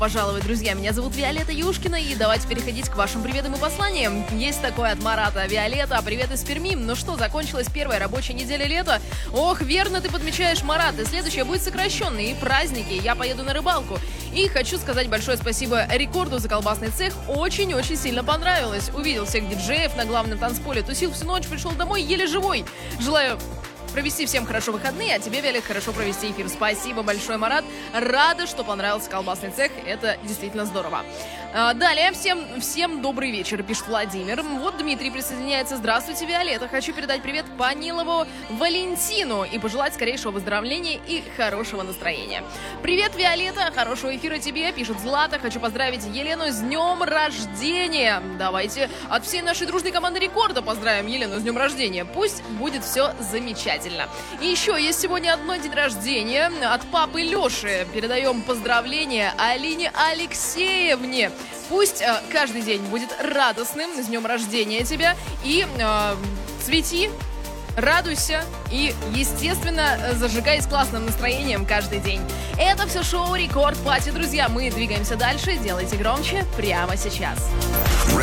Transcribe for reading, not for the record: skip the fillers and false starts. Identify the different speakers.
Speaker 1: пожаловать, друзья. Меня зовут Виолетта Юшкина, и давайте переходить к вашим приветам и посланиям. Есть такое от Марата. Виолетта, привет из Перми. Ну что, закончилась первая рабочая неделя лета? Ох, верно ты подмечаешь, Марат. И следующая будет сокращенной, и праздники. Я поеду на рыбалку. И хочу сказать большое спасибо Рекорду за колбасный цех. Очень-очень сильно понравилось. Увидел всех диджеев на главном танцполе, тусил всю ночь, пришел домой еле живой. Желаю провести всем хорошо выходные, а тебе, Виолет, хорошо провести эфир. Спасибо большое, Марат. Рада, что понравился колбасный цех. Это действительно здорово. Далее, всем добрый вечер, пишет Владимир. Вот Дмитрий присоединяется. Здравствуйте, Виолетта. Хочу передать привет Панилову Валентину и пожелать скорейшего выздоровления и хорошего настроения. Привет, Виолетта. Хорошего эфира тебе, пишет Злата. Хочу поздравить Елену с днем рождения. Давайте от всей нашей дружной команды Рекорда поздравим Елену с днем рождения. Пусть будет все замечательно. И еще есть сегодня одно день рождения от папы Леши. Передаем поздравления Алине Алексеевне. Пусть каждый день будет радостным. С днем рождения тебя. И цвети, радуйся и, естественно, зажигай с классным настроением каждый день. Это все шоу Рекорд Пати, друзья. Мы двигаемся дальше. Делайте громче прямо сейчас.